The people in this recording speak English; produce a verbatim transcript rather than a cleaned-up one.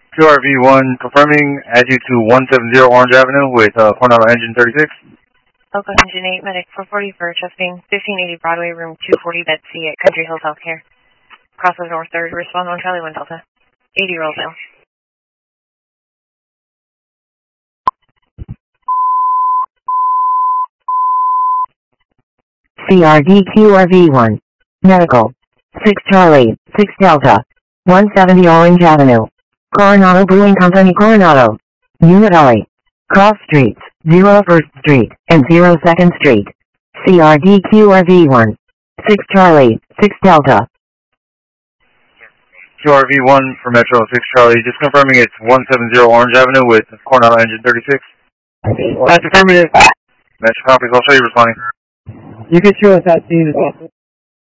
Q R V one, confirming, add you to one seventy Orange Avenue with uh, Coronado Engine thirty-six. Local Engine eight, Medic four forty for adjusting fifteen eighty Broadway, room two forty, bed C at Country Hills Healthcare. Crossroads North third, respond on Charlie one Delta. eighty Rosedale. C R D Q R V one. Medical. six Charlie, six Delta. one seventy Orange Avenue. Coronado Brewing Company Coronado. Unit I. Cross Streets, zero first Street, and zero second Street. C R D Q R V one. six Charlie, six Delta. Q R V one for Metro six Charlie, just confirming it's one seventy Orange Avenue with Coronado Engine thirty-six. That's affirmative. Metro copies, I'll show you responding. You can show us that scene as well.